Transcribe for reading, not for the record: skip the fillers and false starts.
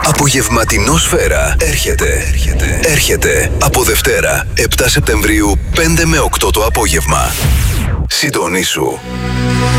Απογευματινό Σφαίρα έρχεται από Δευτέρα 7 Σεπτεμβρίου 5 με 8 το απόγευμα. Συντονίσου.